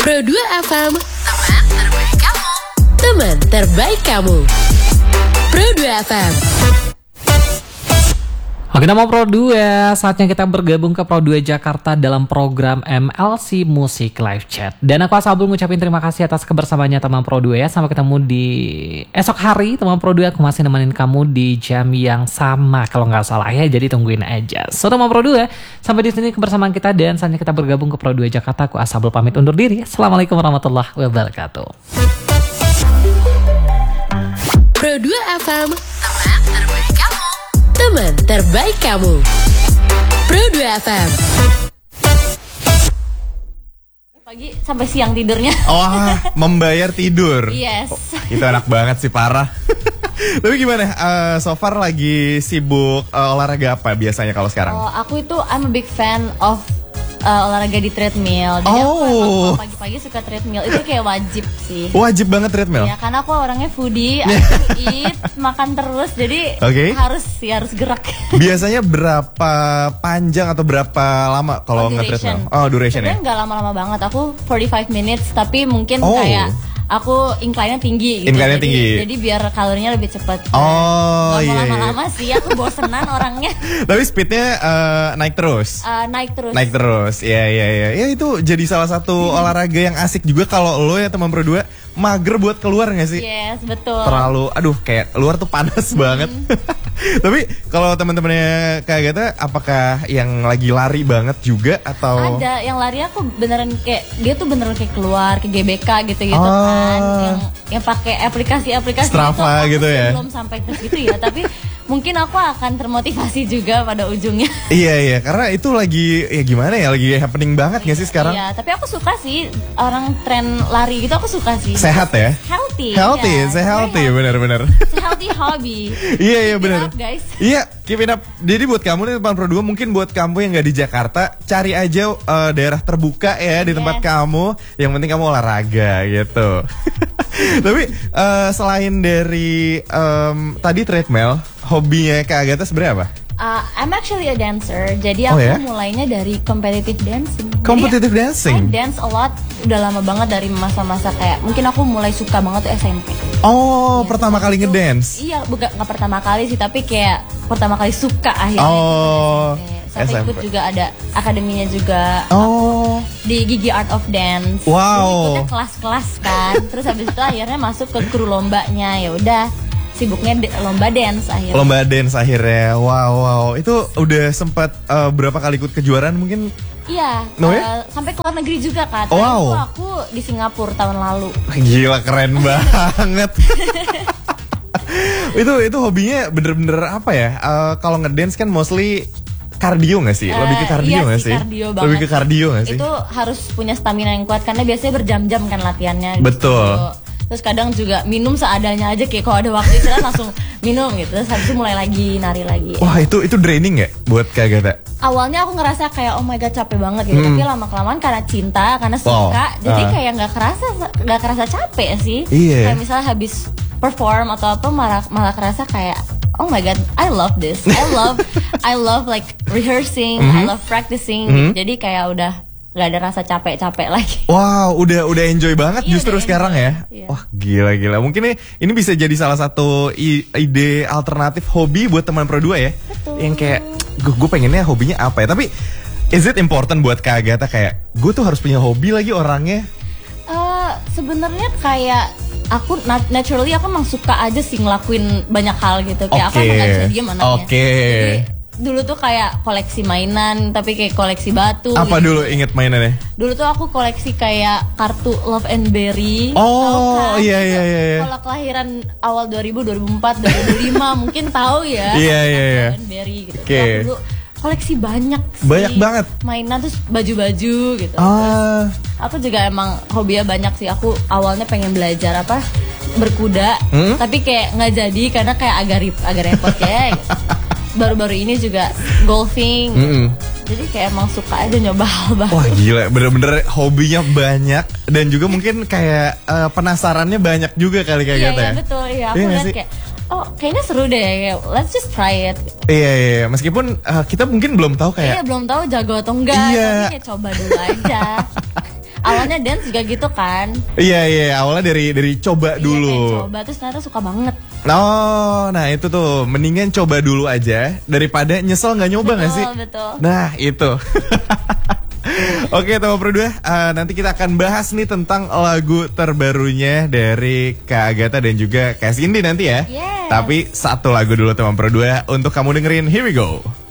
Pro 2 FM, teman terbaik kamu. Teman terbaik kamu. Pro 2 FM. Oke, nama Pro 2, saatnya kita bergabung ke Pro 2 Jakarta dalam program MLC Music Live Chat. Dan aku Asabul ngucapin terima kasih atas kebersamaannya teman Pro 2 ya. Sampai ketemu di esok hari teman Pro 2, aku masih nemenin kamu di jam yang sama kalau nggak salah ya. Jadi tungguin aja. So teman Pro 2, sampai di sini kebersamaan kita dan saatnya kita bergabung ke Pro 2 Jakarta. Aku Asabul pamit undur diri. Assalamualaikum warahmatullahi wabarakatuh. Pro 2 FM, teman terbaik kamu. Teman terbaik kamu. Pro 2 FM. Pagi sampai siang tidurnya. Oh, membayar tidur. Yes. Oh, itu enak banget sih, parah. Tapi gimana? So far lagi sibuk olahraga apa biasanya kalau sekarang? Oh, aku itu I'm a big fan of olahraga di treadmill. Jadi aku emang pagi-pagi suka treadmill. Itu kayak wajib sih. Wajib banget treadmill? Ya, karena aku orangnya foodie, aku eat, makan terus. Jadi harus gerak. Biasanya berapa panjang atau berapa lama kalau nge-treadmill? Oh, duration ya? Sebenarnya nggak lama-lama banget. Aku 45 minutes, tapi mungkin kayak aku incline-nya tinggi gitu. Incline-nya tinggi. Jadi biar kalorinya lebih cepat. Oh, gak iya. mau lama-lama sih, aku bosenan orangnya. Tapi speednya naik terus? Naik terus. Naik terus, ya. Ya itu jadi salah satu olahraga yang asik juga kalau lo ya teman Pro 2 mager buat keluar gak sih? Yes, betul. Terlalu, kayak luar tuh panas banget. Tapi kalau teman-temannya Kak Agatha, apakah yang lagi lari banget juga atau? Ada yang lari aku beneran kayak dia tuh beneran kayak keluar ke GBK gitu kan, yang pakai aplikasi-aplikasi Strava gitu ya. Belum sampai ke situ ya, tapi mungkin aku akan termotivasi juga pada ujungnya. Iya, karena itu lagi ya gimana ya, lagi happening banget gak sih sekarang? Iya, tapi aku suka sih orang tren lari gitu, aku suka sih. Sehat ya? Healthy, benar-benar. Healthy hobby. Iya benar. Guys. Iya, keep it up. Jadi buat kamu nih teman Pro 2, mungkin buat kamu yang nggak di Jakarta, cari aja daerah terbuka ya di tempat kamu. Yang penting kamu olahraga gitu. Tapi selain dari tadi treadmill, hobinya Kak Agatha sebenarnya apa? I'm actually a dancer, jadi aku mulainya dari competitive dancing. Competitive dancing? I dance a lot, udah lama banget dari masa-masa kayak, mungkin aku mulai suka banget tuh SMP. Oh, ya, pertama kali ngedance? Iya, bukan nggak pertama kali sih, tapi kayak pertama kali suka akhirnya. Oh, sampai ikut juga ada akademinya juga. Di Gigi Art of Dance. Wow. Ikutnya kelas-kelas kan, terus habis itu akhirnya masuk ke kru lombanya, ya udah. Sibuknya lomba dance akhirnya. Lomba dance akhirnya. Wow. Itu udah sempat berapa kali ikut kejuaraan mungkin? Iya. Sampai ke luar negeri juga kan. Wow. Aku di Singapura tahun lalu. Gila, keren banget. itu hobinya bener-bener apa ya? Kalau ngedance kan mostly kardio gak sih? Lebih ke kardio gak sih? Lebih ke kardio gak sih? Itu harus punya stamina yang kuat karena biasanya berjam-jam kan latihannya. Betul. Gitu. Terus kadang juga minum seadanya aja, kayak kalau ada waktu istirahat langsung minum gitu. Terus habis itu mulai lagi, nari lagi. Wah, itu draining ya buat Kak Agatha? Awalnya aku ngerasa kayak oh my god capek banget gitu. Tapi lama-kelamaan karena cinta, karena suka, jadi kayak nggak kerasa capek sih. Iya. Kayak misalnya habis perform atau apa malah kerasa kayak oh my god, I love this. I love like rehearsing, I love practicing. Jadi kayak udah gak ada rasa capek-capek lagi. Wow, udah enjoy banget justru sekarang ya. Iya. Wah, gila. Mungkin ini bisa jadi salah satu ide alternatif hobi buat teman Pro 2 ya. Betul. Yang kayak gue pengennya hobinya apa ya. Tapi is it important buat Kak Agatha kayak gue tuh harus punya hobi lagi orangnya? Sebenarnya kayak aku naturally aku emang suka aja sih ngelakuin banyak hal gitu. Kayak aku emang gak bisa diem anaknya. Jadi dulu tuh kayak koleksi mainan, tapi kayak koleksi batu. Apa gitu. dulu inget mainannya? Dulu tuh aku koleksi kayak kartu Love and Berry. Oh, kan? iya. Kalau kelahiran awal 2000, 2004, 2005 mungkin tahu ya. Iya. Love and Berry gitu. Aku dulu koleksi banyak sih. Banyak banget. Mainan terus baju-baju gitu. Terus aku juga emang hobinya banyak sih. Aku awalnya pengen belajar berkuda, tapi kayak nggak jadi karena kayak agak repot ya. Gitu. Baru-baru ini juga golfing. Jadi kayak emang suka aja nyoba hal baru. Wah gila, bener-bener hobinya banyak. Dan juga mungkin kayak penasarannya banyak juga kali kayak gitu ya. Iya betul, iya. Aku lihat kayak kayaknya seru deh, let's just try it. Iya. Meskipun kita mungkin belum tahu kayak. Iya belum tahu jago atau enggak, tapi kayak coba dulu aja. Awalnya dance juga gitu kan. Iya, awalnya dari coba dulu. Coba terus ternyata suka banget. Oh, nah itu tuh mendingan coba dulu aja daripada nyesel nggak nyoba nggak sih? Betul. Nah itu. Oke teman Pro 2, nanti kita akan bahas nih tentang lagu terbarunya dari Kak Agatha dan juga Kak Cindy nanti ya. Yes. Tapi satu lagu dulu teman Pro 2 untuk kamu dengerin, here we go.